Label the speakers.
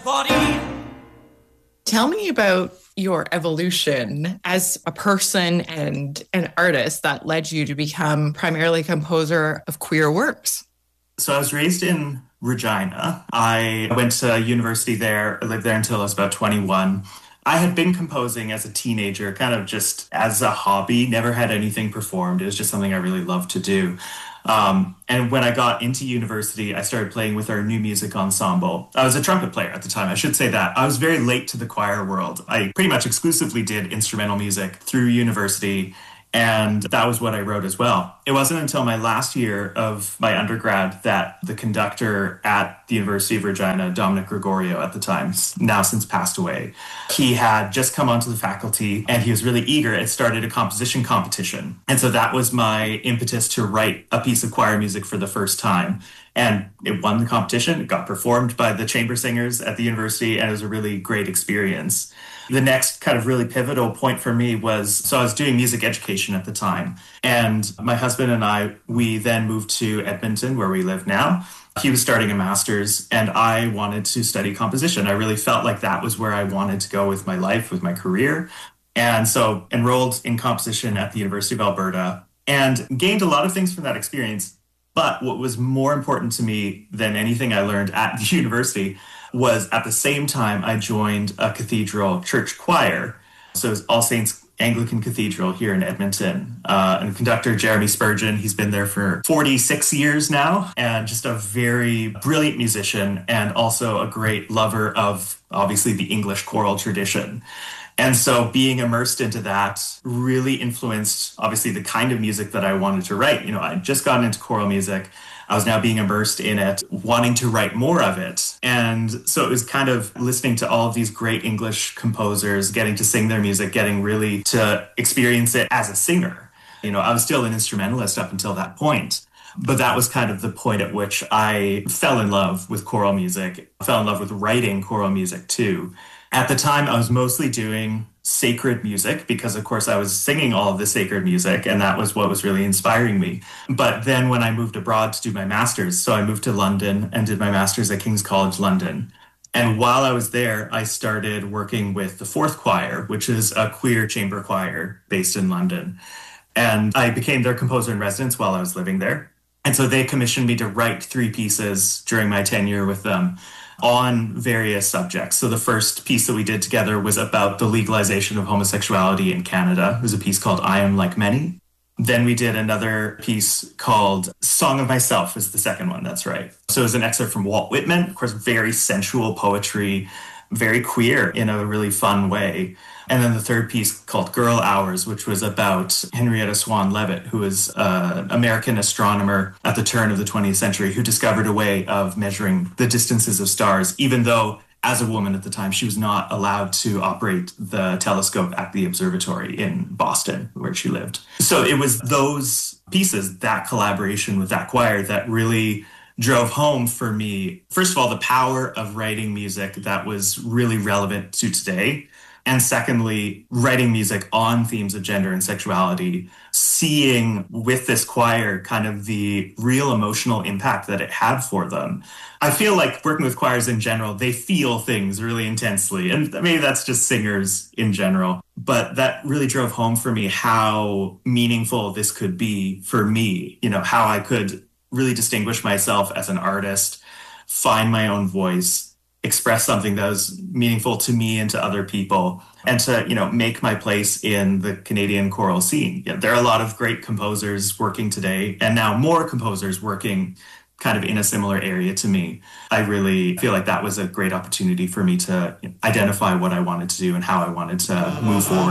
Speaker 1: Tell me about your evolution as a person and an artist that led you to become primarily a composer of queer works.
Speaker 2: So I was raised in Regina. I went to university there. I lived there until I was about 21. I had been composing as a teenager, kind of just as a hobby, never had anything performed. It was just something I really loved to do. And when I got into university, I started playing with our new music ensemble. I was a trumpet player at the time. I should say that. I was very late to the choir world. I pretty much exclusively did instrumental music through university. And that was what I wrote as well. It wasn't until my last year of my undergrad that the conductor at the University of Regina, Dominic Gregorio at the time, now since passed away, he had just come onto the faculty and he was really eager. It started a composition competition. And so that was my impetus to write a piece of choir music for the first time. And it won the competition. It got performed by the chamber singers at the university, and it was a really great experience. The next kind of really pivotal point for me was, so I was doing music education at the time, and my husband and I, we then moved to Edmonton, where we live now. He was starting a master's, and I wanted to study composition. I really felt like that was where I wanted to go with my life, with my career. And so enrolled in composition at the University of Alberta and gained a lot of things from that experience. But what was more important to me than anything I learned at the university was at the same time I joined a cathedral church choir. So it was All Saints Anglican Cathedral here in Edmonton. And conductor Jeremy Spurgeon, he's been there for 46 years now, and just a very brilliant musician and also a great lover of obviously the English choral tradition. And so being immersed into that really influenced obviously the kind of music that I wanted to write. You know, I'd just gotten into choral music. I was now being immersed in it, wanting to write more of it. And so it was kind of listening to all of these great English composers, getting to sing their music, getting really to experience it as a singer. You know, I was still an instrumentalist up until that point. But that was kind of the point at which I fell in love with choral music, fell in love with writing choral music too. At the time, I was mostly doing sacred music because, of course, I was singing all of the sacred music, and that was what was really inspiring me. But then when I moved abroad to do my master's, so I moved to London and did my master's at King's College London. And while I was there, I started working with the Fourth Choir, which is a queer chamber choir based in London. And I became their composer in residence while I was living there. And so they commissioned me to write three pieces during my tenure with them on various subjects. So the first piece that we did together was about the legalization of homosexuality in Canada. It was a piece called I Am Like Many. Then we did another piece called Song of Myself is the second one, that's right. So it was an excerpt from Walt Whitman, of course, very sensual poetry, very queer in a really fun way. And then the third piece called Girl Hours, which was about Henrietta Swan Leavitt, who was an American astronomer at the turn of the 20th century who discovered a way of measuring the distances of stars, even though as a woman at the time, she was not allowed to operate the telescope at the observatory in Boston, where she lived. So it was those pieces, that collaboration with that choir, that really drove home for me, first of all, the power of writing music that was really relevant to today. And secondly, writing music on themes of gender and sexuality, seeing with this choir kind of the real emotional impact that it had for them. I feel like working with choirs in general, they feel things really intensely. And maybe that's just singers in general. But that really drove home for me how meaningful this could be for me, you know, how I could really distinguish myself as an artist, find my own voice, express something that was meaningful to me and to other people, and to, you know, make my place in the Canadian choral scene. Yeah, there are a lot of great composers working today, and now more composers working kind of in a similar area to me. I really feel like that was a great opportunity for me to identify what I wanted to do and how I wanted to move forward.